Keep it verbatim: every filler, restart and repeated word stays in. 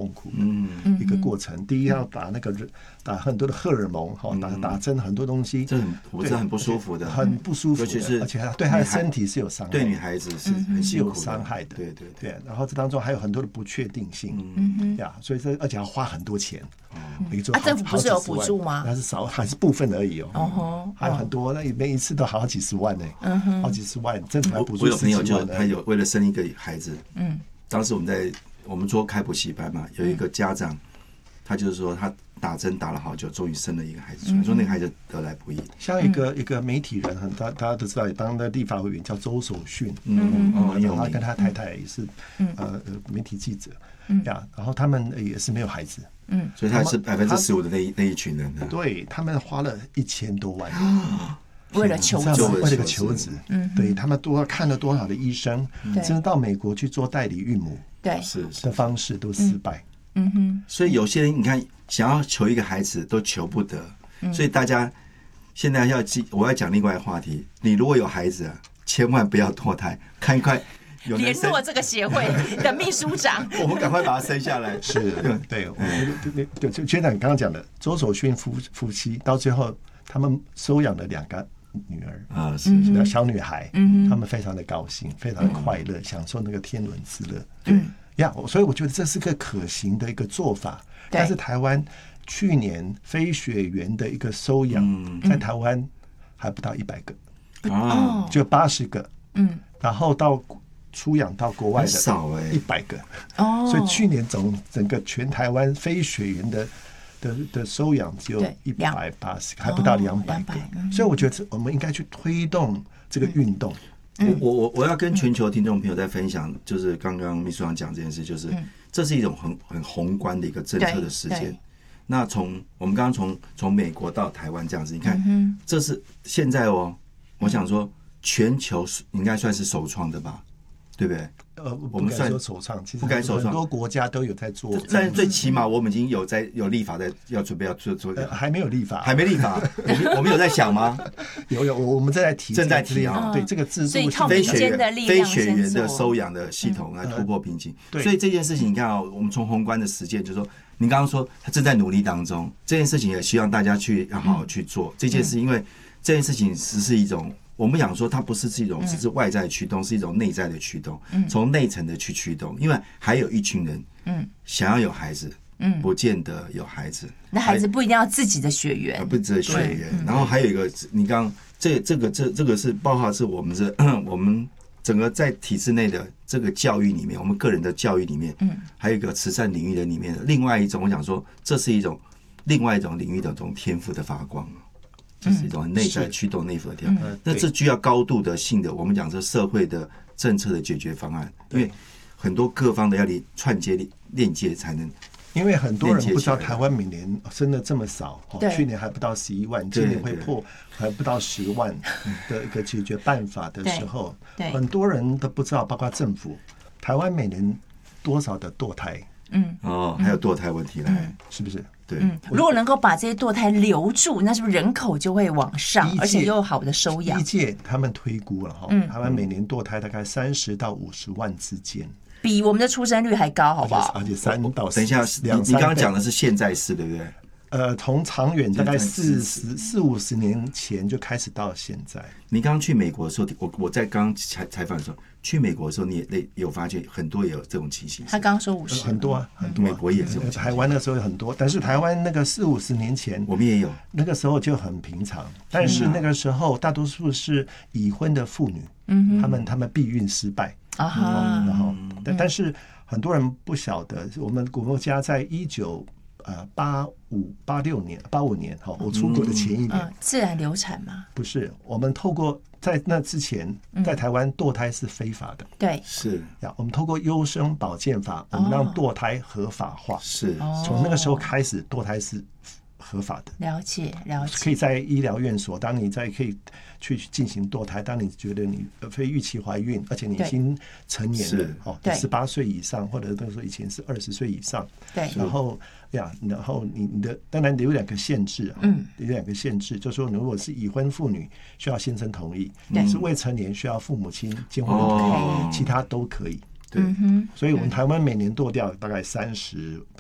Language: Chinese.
痛苦的一个过程。嗯、第一要打那个打很多的荷尔蒙，哈、嗯，打打针很多东西， 这很我这很不舒服的， 很不舒服的， 尤其是而且对他的身体是有伤害的， 对女孩子是很辛苦的， 有伤害的， 对对对, 对。然后这当中还有很多的不确定性，嗯呀，所以这而且要花很多钱。 嗯、啊，政府不是有补助吗？ 那是少，还是部分而已哦。 哦， 还有很多，那每一次都好几十万呢，嗯哼，好几十万，政府还补助十几万。我有朋友就他有为了生一个孩子，嗯，当时我们在我们做开补习班嘛，有一个家长，他就是说他打针打了好久，终于生了一个孩子出来，说那个孩子得来不易。 像一个一个媒体人，很大大家都知道，当的立法委员叫周守训， 嗯哦， 然后他跟他太太也是呃媒体记者，呀，然后他们也是没有孩子。 嗯，所以他是百分之十五的那一那一群人的， 对他们花了一千多万， 为了求子， 为了个求子，嗯，对他们多看了多少的医生，甚至到美国去做代理孕母， 对， 是的方式都失败， 嗯哼， 所以有些人你看想要求一个孩子都求不得，所以大家现在要记，我要讲另外一个话题，你如果有孩子啊，千万不要堕胎，看一看。 联络这个协会的秘书长， 我们赶快把他生下来。 是，对，对，对，就学长你刚刚讲的周守训夫夫妻，到最后他们收养了两个女儿啊，是小女孩，嗯，他们非常的高兴，非常的快乐，享受那个天伦之乐。对呀，所以我觉得这是个可行的一个做法。但是台湾去年非血缘的一个收养，在台湾还不到一百个， 啊， 就八十个，嗯，然后到。出养到国外的少哎， 一百个哦，所以去年总整个全台湾非血缘的的的收养只有一百八十个，还不到两百个，所以我觉得我们应该去推动这个运动。 嗯、我我我要跟全球听众朋友在分享，就是刚刚秘书长讲这件事，就是这是一种很很宏观的一个政策的实践。那从我们刚刚从从美国到台湾这样子，你看，嗯、这是现在哦，我想说全球应该算是首创的吧。对不对？ 呃，我们算说首创，其实不该首创， 很多国家都有在做。 但是最起码我们已经有在有立法在要准备要做做、 呃，还没有立法， 还没立法。我们我们有在想吗？ 有有，我们正在提， 正在提啊。 对这个制度， 非血缘非血缘的收养的系统来突破瓶颈。所以这件事情，你看啊，我们从宏观的实践，就是说，您刚刚说他正在努力当中，这件事情也希望大家去要好好去做这件事，因为这件事情只是一种。我们想说，它不是一种只是外在驱动，是一种内在的驱动，从内层的去驱动。因为还有一群人，嗯，想要有孩子，嗯，不见得有孩子。 那孩子不一定要自己的血缘， 不只是血缘。然后还有一个，你刚刚这这个这这个是包括是我们这我们整个在体制内的这个教育里面，我们个人的教育里面，嗯，还有一个慈善领域的里面的另外一种，我想说，这是一种另外一种领域的这种天赋的发光。这是一种内在驱动内部的调，那这需要高度的性的，我们讲这社会的政策的解决方案，因为很多各方的要连串接链接才能。 因为很多人不知道台湾每年生的这么少，去年还不到十一万，今年会破还不到十万的一个解决办法的时候，很多人都不知道，包括政府，台湾每年多少的堕胎， 嗯，哦，还有堕胎问题来，嗯、 是不是？对， 嗯，如果能够把这些堕胎留住，那是不是人口就会往上，而且又有好的收养？ 第一届他们推估了哈，嗯、台湾每年堕胎大概三十到五十万之间， 比我们的出生率还高，好不好？ 而且三到等一下，你你刚刚讲的是现在式，对不对？ 呃，从长远大概四十四五十年前就开始到现在。 你刚刚去美国的时候，我我在刚刚采采访的时候，去美国的时候，你也有发现很多也有这种情形。 他刚刚说五十、 呃，很多啊，很多、啊。 美国也是， 台湾那时候有很多，但是台湾那个四五十年前， 我们也有， 那个时候就很平常。但是那个时候，大多数是已婚的妇女，嗯，他们他们避孕失败啊哈，然后，但但是很多人不晓得，我们国家在一九。呃，八五八六年，八五年，哈，我出国的前一年， 嗯，自然流产吗？ 不是，我们透过在那之前，在台湾堕胎是非法的， 对， 是呀。我们透过优生保健法，我们让堕胎合法化， 是， 从那个时候开始，堕胎是合法的。 了解，了解。 可以在医疗院所，当你在可以去进行堕胎，当你觉得你非预期怀孕，而且你已经成年了，哦，十八岁以上，或者那个时候以前是二十岁以上， 对， 然后。呀，然后你你的当然有两个限制啊，嗯，有两个限制，就是说，如果是已婚妇女需要先生同意，你是未成年需要父母亲监护人同意，其他都可以。对，所以我们台湾每年堕掉大概三十